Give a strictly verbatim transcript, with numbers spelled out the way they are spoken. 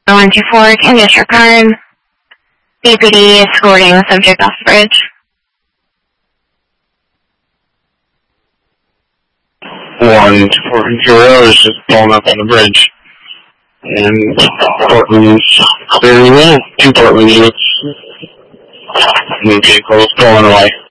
one two four, can get your card. B P D escorting the subject off the bridge. one two four zero is just pulling up on the bridge. And Portland's clearing in. Two Portland units. And the vehicle's pulling away.